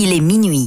il est minuit.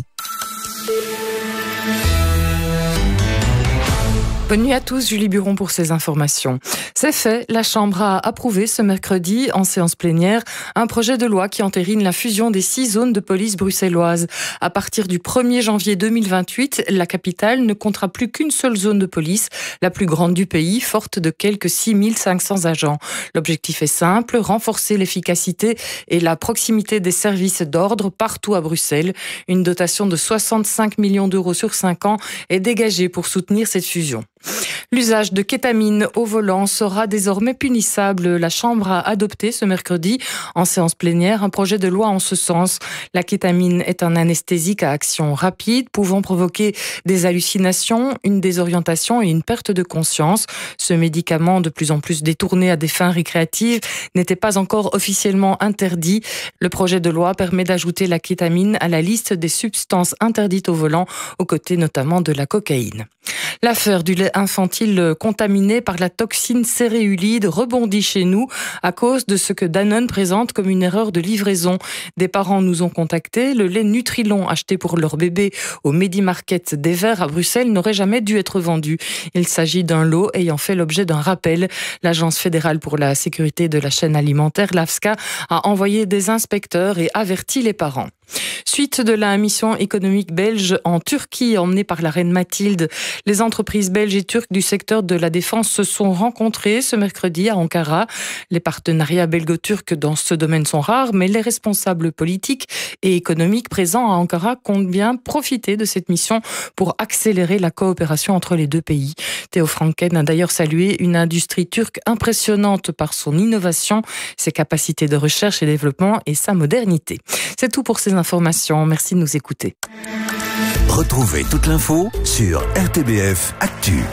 Bonne nuit à tous, Julie Buron pour ces informations. C'est fait, la Chambre a approuvé ce mercredi, en séance plénière, un projet de loi qui entérine la fusion des 6 zones de police bruxelloises. À partir du 1er janvier 2028, la capitale ne comptera plus qu'une seule zone de police, la plus grande du pays, forte de quelques 6500 agents. L'objectif est simple, renforcer l'efficacité et la proximité des services d'ordre partout à Bruxelles. Une dotation de 65 millions d'euros sur 5 ans est dégagée pour soutenir cette fusion. L'usage de kétamine au volant sera désormais punissable. La Chambre a adopté ce mercredi, en séance plénière, un projet de loi en ce sens. La kétamine est un anesthésique à action rapide, pouvant provoquer des hallucinations, une désorientation et une perte de conscience. Ce médicament, de plus en plus détourné à des fins récréatives, n'était pas encore officiellement interdit. Le projet de loi permet d'ajouter la kétamine à la liste des substances interdites au volant, aux côtés notamment de la cocaïne. L'affaire du lait infantile contaminé par la toxine céréulide rebondit chez nous à cause de ce que Danone présente comme une erreur de livraison. Des parents nous ont contactés. Le lait Nutrilon acheté pour leur bébé au Medi-Market des Verts à Bruxelles n'aurait jamais dû être vendu. Il s'agit d'un lot ayant fait l'objet d'un rappel. L'Agence fédérale pour la sécurité de la chaîne alimentaire, l'AFSCA, a envoyé des inspecteurs et averti les parents. Suite de la mission économique belge en Turquie emmenée par la reine Mathilde, les entreprises belges et turques du secteur de la défense se sont rencontrées ce mercredi à Ankara. Les partenariats belgo-turcs dans ce domaine sont rares, mais les responsables politiques et économiques présents à Ankara comptent bien profiter de cette mission pour accélérer la coopération entre les deux pays. Theo Franken a d'ailleurs salué une industrie turque impressionnante par son innovation, ses capacités de recherche et développement et sa modernité. C'est tout pour ces informations. Merci de nous écouter. Retrouvez toute l'info sur RTBF Actu.